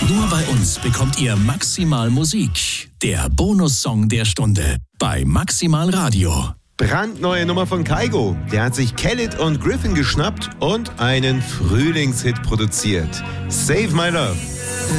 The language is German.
Nur bei uns bekommt ihr Maximal Musik, der Bonussong der Stunde bei Maximal Radio. Brandneue Nummer von Kygo. Der hat sich Khaled und Griffin geschnappt und einen Frühlingshit produziert. Save My Love.